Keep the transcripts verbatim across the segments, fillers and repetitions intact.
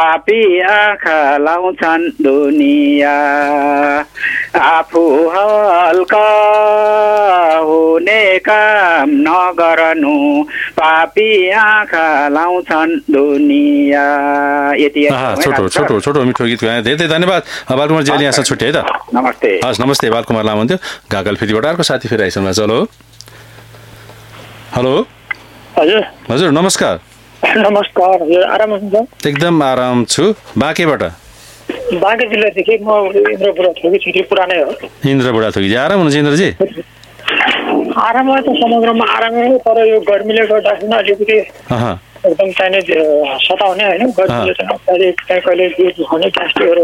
पापी आँखा लाउँछन् दुनिया आफू हल्का हुने काम नगर्नु पापी आँखा लाउँछन् दुनिया। यति छोटो छोटो छोटो मिठो गीत गाए। धेरै धेरै धन्यवाद बालकुमार जेल यहाँसँग छुट्टे है त। नमस्ते। हस् नमस्ते बालकुमार लामा हुन्थ्यो गागल फेरिबाट। अर्को साथी फेरि आइसक्नु चलो। हेलो हजुर हजुर नमस्कार। नमस्कार हजुर आराम हुनुहुन्छ? एकदम आराम छु। बाँकेबाट? बाँके जिल्लादेखि म इन्द्र बुढा थोकी छिटी पुरानै हो। इन्द्र बुढा थोकी आराम हुनुहुन्छ इन्द्रजी? आराम त समग्रमा आरामै हो, तर यो गर्मीले गर्दाखेरि अलिकति एकदम चाहिने सताउने होइन। गर्मीले चाहिँ कहिले कहिले दुखाउने ग्यास्ट्रिकहरू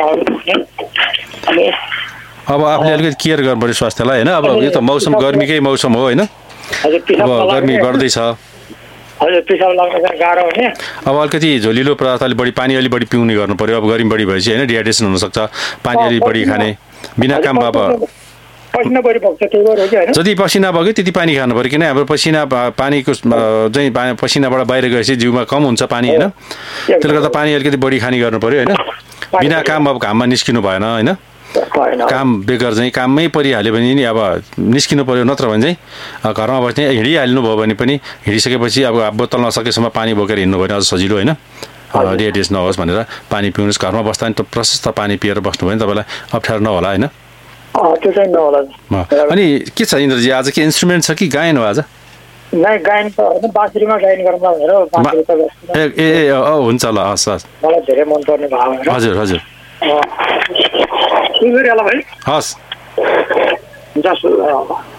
हुने। अब आफूले अलिकति केयर गर्नु पर्यो स्वास्थ्यलाई होइन। अब यो त मौसम गर्मीकै मौसम हो होइन। अब गर्मी बढ्दैछ। हजुर पिसाब लाग्दा गाह्रो हुने। अब अलिकति झोलिलो पदार्थ अलिक बढी पानी अलिक बढी पिउने गर्नु पर्यो। अब गर्मी बढी भएपछि होइन डिहाइड्रेसन हुनसक्छ। पानी अलिक बढी खाने बिना काम अब पसिना बढी बग्छ त्यही भएर हो कि होइन। जति पसिना बग्यो त्यति पानी खानु पर्यो किन हाम्रो पसिना पानीको चाहिँ पसिनाबाट बाहिर गएपछि जिउमा कम हुन्छ पानी होइन। त्यसले गर्दा पानी अलिकति बढी खाने गर्नु पर्यो होइन। बिना काम अब घाममा निस्किनु भएन होइन। काम बेगर चाहिँ काममै परिहाल्यो भने नि अब निस्किनु पर्यो, नत्र भने चाहिँ घरमा बस्ने हिँडिहाल्नु भयो भने पनि हिँडिसकेपछि अब बोतल नसकेसम्म पानी बोकेर हिँड्नु भयो भने अझ सजिलो होइन। डिहाइड्रेसन नहोस् भनेर पानी पिउनुहोस्। घरमा बस्दा नि प्रशस्त पानी पिएर बस्नु भयो भने तपाईँलाई अप्ठ्यारो नहोला होइन। त्यो चाहिँ नहोला। अनि के छ इन्द्रजी आज के इन्स्ट्रुमेन्ट छ कि गायन हो आज? नै गायन त होइन, बाँसुरीमा गायन गरौँला भनेर। ए ए हुन्छ ल हस् हस्। मलाई धेरै मनपर्ने भाव। हजुर हजुर भाइ हस्। हुन्छ।